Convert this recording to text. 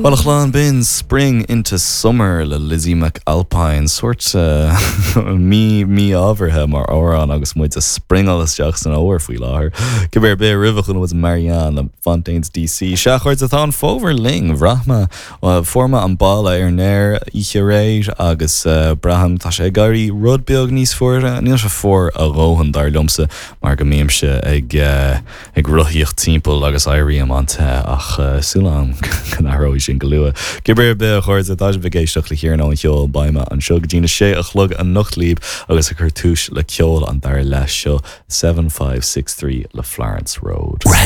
Well, Chlan bin spring into summer le Lizzie McAlpine sort me ábharthe mar órán agus muid a spring alles deach san óir faoi láthair. Gibéir be rivachun was Marianne le Fontaines DC. Seachuirt a thán fóver ling bhrachma forma an balla ar néir ihe réir agus braham tá sé garí rud beag níos fuaire níl se fór a róhan dar lumsa mar go méimse ag ruthíocht timppel agus airí amante ach súlám canaró sin goúa. Gibéir be chuir a dáis begéisteach le chéar ná an cheol baime an seo go dtína sé a chlog an nachtlíb agus a chuir túis le ceol an dar leis seo 7563 le Florence Road.